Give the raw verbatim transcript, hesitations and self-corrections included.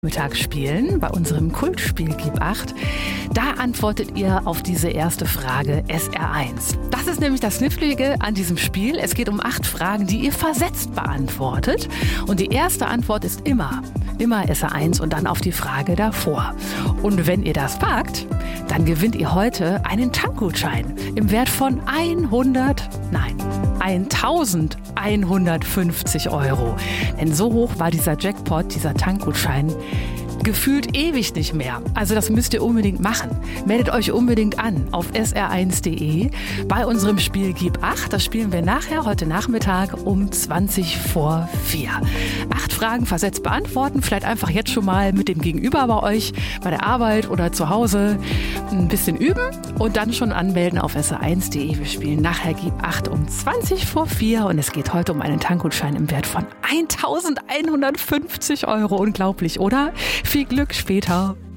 Mittag spielen, bei unserem Kultspiel Gib acht. Da antwortet ihr auf diese erste Frage S R eins. Das ist nämlich das Knifflige an diesem Spiel. Es geht um acht Fragen, die ihr versetzt beantwortet. Und die erste Antwort ist immer, immer S R eins und dann auf die Frage davor. Und wenn ihr das packt, dann gewinnt ihr heute einen Tankgutschein im Wert von hundert, nein, eintausendeinhundertfünfzig Euro. Denn so hoch war dieser Jackpot, dieser Tankgutschein, gefühlt ewig nicht mehr. Also das müsst ihr unbedingt machen. Meldet euch unbedingt an auf S R eins Punkt de bei unserem Spiel Gib acht. Das spielen wir nachher, heute Nachmittag um zwanzig vor vier. Acht Fragen versetzt beantworten. Vielleicht einfach jetzt schon mal mit dem Gegenüber bei euch, bei der Arbeit oder zu Hause ein bisschen üben und dann schon anmelden auf S R eins Punkt de. Wir spielen nachher Gib acht um zwanzig vor vier und es geht heute um einen Tankgutschein im Wert von eintausendeinhundertfünfzig Euro. Unglaublich, oder? Viel Glück später.